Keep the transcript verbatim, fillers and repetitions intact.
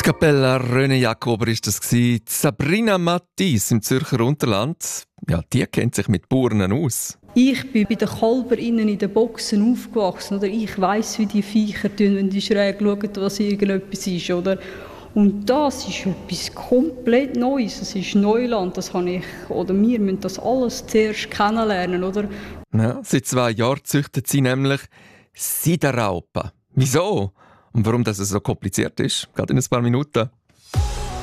Kapella René Jakober ist das gsi. Sabrina Mattis im Zürcher Unterland. Ja, die kennt sich mit Burnen aus. Ich bin bei den Kälbern innen in den Boxen aufgewachsen. Oder? Ich weiss, wie die Viecher tun, wenn die schräg schauen, was irgendetwas ist. Oder? Und das ist etwas komplett Neues. Das ist Neuland. Das habe ich, oder wir müssen das alles zuerst kennenlernen. Oder? Ja, seit zwei Jahren züchtet sie nämlich Siderraupen. Wieso? Und warum das so kompliziert ist? Gerade in ein paar Minuten.